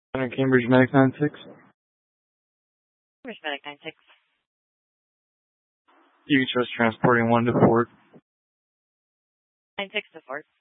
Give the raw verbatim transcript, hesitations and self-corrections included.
Cambridge Medic nine six. Cambridge Medic nine six. You trust transporting one to Fort. nine six to Fort.